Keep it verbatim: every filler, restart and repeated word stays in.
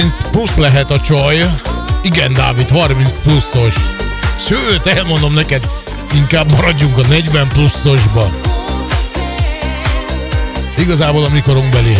plusz lehet a csaj. Igen, Dávid, harminc pluszos. Sőt, elmondom neked, inkább maradjunk a negyven pluszosba. Igazából a mikorunkbeli.